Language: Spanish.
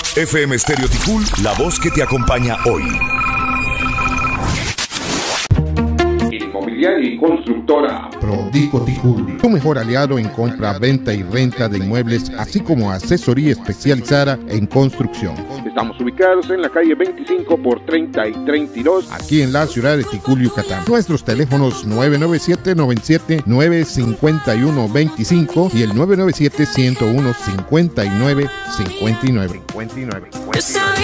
FM Stereo Ticul, la voz que te acompaña hoy. Inmobiliaria y constructora Prodico Ticul, tu mejor aliado en compra, venta y renta de inmuebles, así como asesoría especializada en construcción. Estamos ubicados en la calle 25 por 30 y 32, aquí en la ciudad de Ticul, Yucatán. Nuestros teléfonos 997-97-951-25 y el 997-101-5959.